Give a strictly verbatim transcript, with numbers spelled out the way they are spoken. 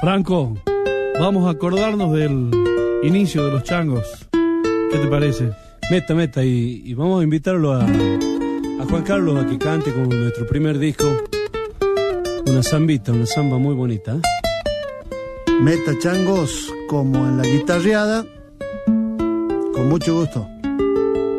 Franco, vamos a acordarnos del inicio de los changos. ¿Qué te parece? Meta, meta, y, y vamos a invitarlo a, a Juan Carlos a que cante con nuestro primer disco una zambita, una zamba muy bonita. ¿eh? Meta changos como en la guitarreada, con mucho gusto.